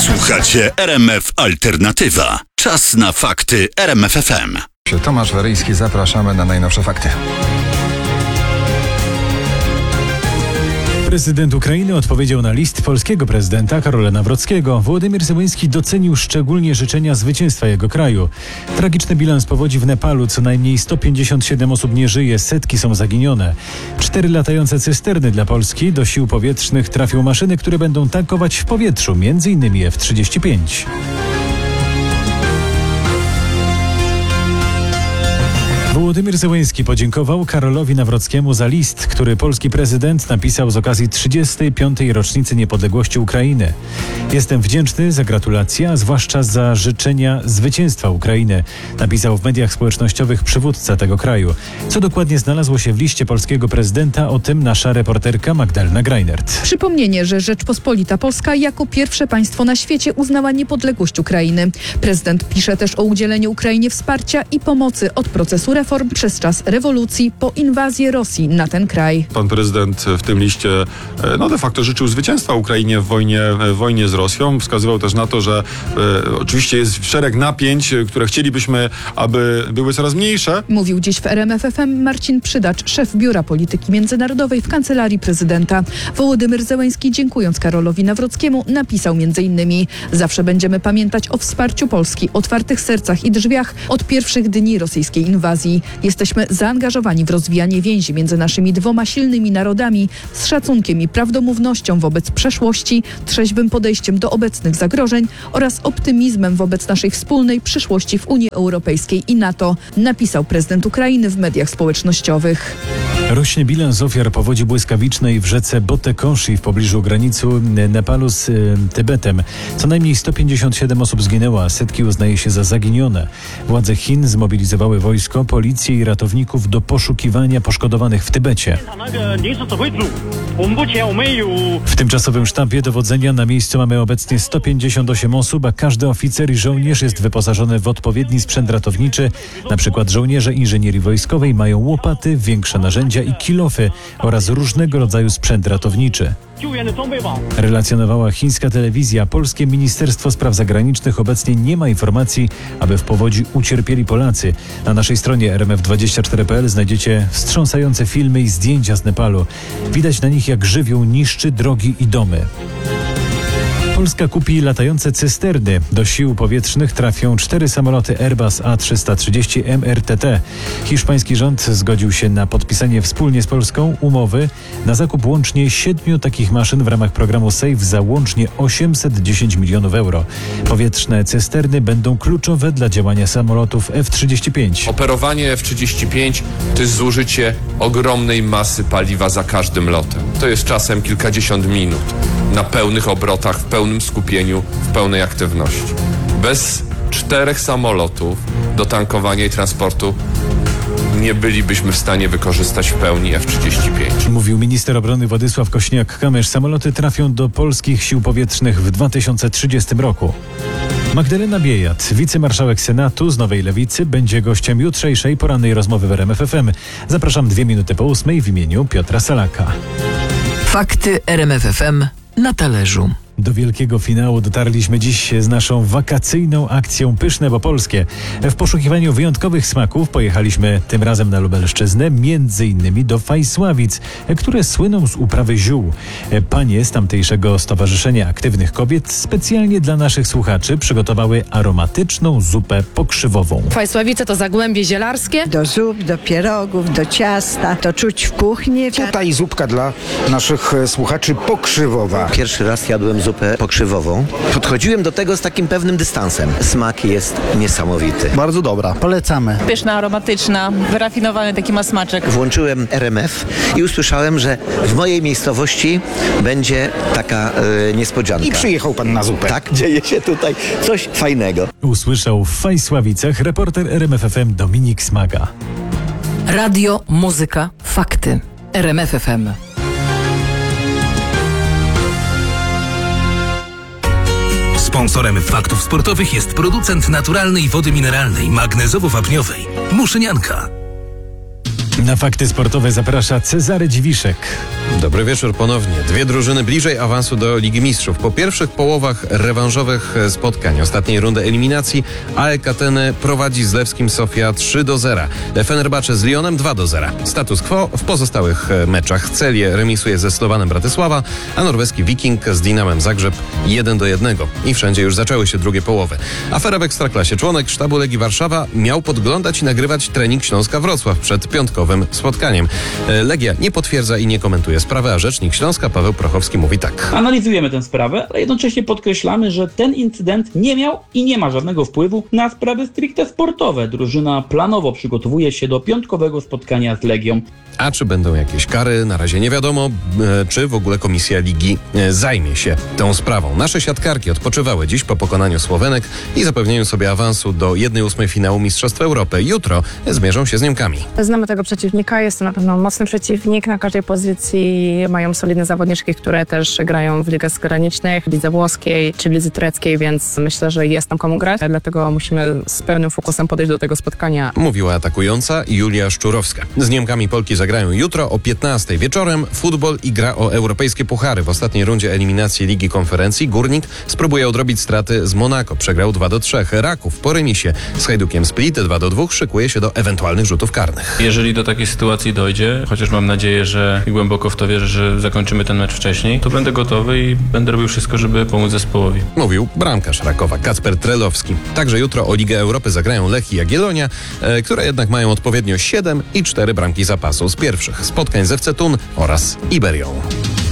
Słuchacie RMF Alternatywa. Czas na fakty RMF FM. Tomasz Weryjski, zapraszamy na najnowsze fakty. Prezydent Ukrainy odpowiedział na list polskiego prezydenta Karola Nawrockiego. Wołodymyr Zełenski docenił szczególnie życzenia zwycięstwa jego kraju. Tragiczny bilans powodzi w Nepalu. Co najmniej 157 osób nie żyje, setki są zaginione. 4 latające cysterny dla Polski. Do sił powietrznych trafią maszyny, które będą tankować w powietrzu, m.in. F-35. Wołodymyr Zełenski podziękował Karolowi Nawrockiemu za list, który polski prezydent napisał z okazji 35. rocznicy niepodległości Ukrainy. Jestem wdzięczny za gratulacje, a zwłaszcza za życzenia zwycięstwa Ukrainy, napisał w mediach społecznościowych przywódca tego kraju. Co dokładnie znalazło się w liście polskiego prezydenta, o tym nasza reporterka Magdalena Greinert. Przypomnienie, że Rzeczpospolita Polska jako pierwsze państwo na świecie uznała niepodległość Ukrainy. Prezydent pisze też o udzieleniu Ukrainie wsparcia i pomocy od procesu reform przez czas rewolucji po inwazję Rosji na ten kraj. Pan prezydent w tym liście de facto życzył zwycięstwa Ukrainie w wojnie z Rosją. Wskazywał też na to, że oczywiście jest szereg napięć, które chcielibyśmy, aby były coraz mniejsze. Mówił dziś w RMF FM Marcin Przydacz, szef Biura Polityki Międzynarodowej w Kancelarii Prezydenta. Wołodymyr Zełenski, dziękując Karolowi Nawrockiemu, napisał m.in.: zawsze będziemy pamiętać o wsparciu Polski, otwartych sercach i drzwiach od pierwszych dni rosyjskiej inwazji. Jesteśmy zaangażowani w rozwijanie więzi między naszymi dwoma silnymi narodami z szacunkiem i prawdomównością wobec przeszłości, trzeźwym podejściem do obecnych zagrożeń oraz optymizmem wobec naszej wspólnej przyszłości w Unii Europejskiej i NATO, napisał prezydent Ukrainy w mediach społecznościowych. Rośnie bilans ofiar powodzi błyskawicznej w rzece Botekoshi w pobliżu granicy Nepalu z Tybetem. Co najmniej 157 osób zginęło, a setki uznaje się za zaginione. Władze Chin zmobilizowały wojsko, policję i ratowników do poszukiwania poszkodowanych w Tybecie. W tymczasowym sztabie dowodzenia na miejscu mamy obecnie 158 osób, a każdy oficer i żołnierz jest wyposażony w odpowiedni sprzęt ratowniczy. Na przykład żołnierze inżynierii wojskowej mają łopaty, większe narzędzia i kilofy oraz różnego rodzaju sprzęt ratowniczy. Relacjonowała chińska telewizja. Polskie Ministerstwo Spraw Zagranicznych obecnie nie ma informacji, aby w powodzi ucierpieli Polacy. Na naszej stronie rmf24.pl znajdziecie wstrząsające filmy i zdjęcia z Nepalu. Widać na nich, jak żywioł niszczy drogi i domy. Polska kupi latające cysterny. Do sił powietrznych trafią 4 samoloty Airbus A330 MRTT. Hiszpański rząd zgodził się na podpisanie wspólnie z Polską umowy na zakup łącznie 7 takich maszyn w ramach programu SAFE za łącznie 810 milionów euro. Powietrzne cysterny będą kluczowe dla działania samolotów F-35. Operowanie F-35 to jest zużycie ogromnej masy paliwa za każdym lotem. To jest czasem kilkadziesiąt minut na pełnych obrotach, w pełnym skupieniu, w pełnej aktywności. Bez 4 samolotów do tankowania i transportu nie bylibyśmy w stanie wykorzystać w pełni F-35. Mówił minister obrony Władysław Kośniak-Kamysz. Samoloty trafią do polskich sił powietrznych w 2030 roku. Magdalena Biejat, wicemarszałek Senatu z Nowej Lewicy, będzie gościem jutrzejszej porannej rozmowy w RMF FM. Zapraszam 2 minuty po 8 w imieniu Piotra Salaka. Fakty RMF FM na talerzu. Do wielkiego finału dotarliśmy dziś z naszą wakacyjną akcją Pyszne bo Polskie. W poszukiwaniu wyjątkowych smaków pojechaliśmy tym razem na Lubelszczyznę, między innymi do Fajsławic, które słyną z uprawy ziół. Panie z tamtejszego Stowarzyszenia Aktywnych Kobiet specjalnie dla naszych słuchaczy przygotowały aromatyczną zupę pokrzywową. Fajsławice to zagłębie zielarskie. Do zup, do pierogów, do ciasta, to czuć w kuchni. Tutaj zupka dla naszych słuchaczy pokrzywowa. Pierwszy raz jadłem zupę pokrzywową. Podchodziłem do tego z takim pewnym dystansem. Smak jest niesamowity. Bardzo dobra. Polecamy. Pyszna, aromatyczna, wyrafinowany taki ma smaczek. Włączyłem RMF i usłyszałem, że w mojej miejscowości będzie taka niespodzianka. I przyjechał pan na zupę. Tak, dzieje się tutaj coś fajnego. Usłyszał w Fajsławicach reporter RMF FM Dominik Smaga. Radio, muzyka, fakty. RMF FM. Sponsorem faktów sportowych jest producent naturalnej wody mineralnej magnezowo-wapniowej Muszynianka. Na fakty sportowe zaprasza Cezary Dziwiszek. Dobry wieczór ponownie. Dwie drużyny bliżej awansu do Ligi Mistrzów. Po pierwszych połowach rewanżowych spotkań ostatniej rundy eliminacji AEK Ateny prowadzi z Lewskim Sofia 3-0. Fenerbahce z Lyonem 2-0. Status quo w pozostałych meczach. Celię remisuje ze Slowanem Bratysława, a norweski Viking z Dinamem Zagrzeb 1-1. I wszędzie już zaczęły się drugie połowy. Afera w Ekstraklasie. Członek sztabu Legii Warszawa miał podglądać i nagrywać trening Śląska Wrocław przed piątkowym spotkaniem. Legia nie potwierdza i nie komentuje sprawy, a rzecznik Śląska Paweł Prochowski mówi tak. Analizujemy tę sprawę, ale jednocześnie podkreślamy, że ten incydent nie miał i nie ma żadnego wpływu na sprawy stricte sportowe. Drużyna planowo przygotowuje się do piątkowego spotkania z Legią. A czy będą jakieś kary? Na razie nie wiadomo, czy w ogóle komisja ligi zajmie się tą sprawą. Nasze siatkarki odpoczywały dziś po pokonaniu Słowenek i zapewnieniu sobie awansu do 1/8 finału Mistrzostw Europy. Jutro zmierzą się z Niemkami. Znamy tego przeciwnika, jest to na pewno mocny przeciwnik. Na każdej pozycji mają solidne zawodniczki, które też grają w ligach zagranicznych, w lidze włoskiej czy w lidze tureckiej, więc myślę, że jest tam komu grać. Dlatego musimy z pełnym fokusem podejść do tego spotkania. Mówiła atakująca Julia Szczurowska. Z Niemkami Polki zagrają jutro o 15 wieczorem. Futbol i gra o europejskie puchary. W ostatniej rundzie eliminacji Ligi Konferencji Górnik spróbuje odrobić straty z Monako. Przegrał 2-3. Raków po remisie z Hajdukiem Split 2-2 szykuje się do ewentualnych rzutów karnych. Jeżeli do takiej sytuacji dojdzie, chociaż mam nadzieję, że i głęboko w to wierzę, że zakończymy ten mecz wcześniej, to będę gotowy i będę robił wszystko, żeby pomóc zespołowi. Mówił bramkarz Rakowa Kacper Trelowski. Także jutro o Ligę Europy zagrają Lech i Jagiellonia, które jednak mają odpowiednio 7 i 4 bramki zapasu z pierwszych spotkań z FC Thun oraz Iberią.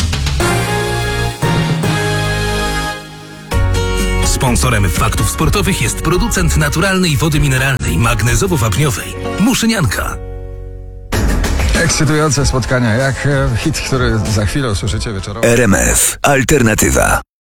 Sponsorem faktów sportowych jest producent naturalnej wody mineralnej, magnezowo-wapniowej Muszynianka. Ekscytujące spotkania, jak hit, który za chwilę usłyszycie wieczorowo. RMF Alternatywa.